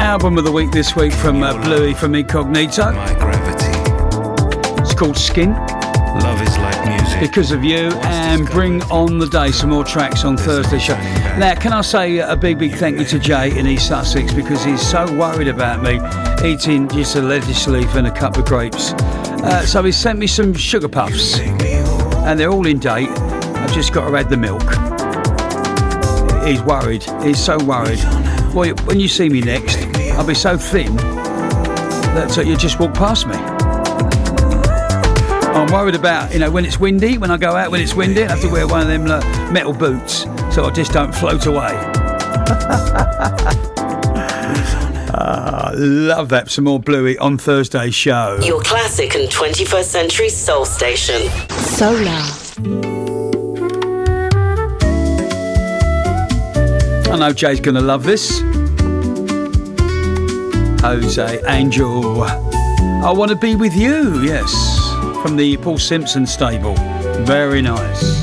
album of the week this week from Bluey from Incognito. My gravity. It's called Skin. Love is like music. Because of You, and Bring On The Day, some more tracks on Thursday show. Now, can I say a big thank you to Jay in East Sussex, because he's so worried about me eating just a lettuce leaf and a cup of grapes. So he sent me some sugar puffs, and they're all in date. I've just got to add the milk. He's worried. He's so worried. Well, when you see me next, I'll be so thin that you just walk past me. I'm worried about, when it's windy, when I go out when it's windy, I have to wear one of them metal boots so I just don't float away. Love that. Some more Bluey on Thursday's show. Your classic and 21st century soul station. Solar. I know Jay's going to love this. Jose Angel. I Want to Be With You, yes. From the Paul Simpson stable. Very nice.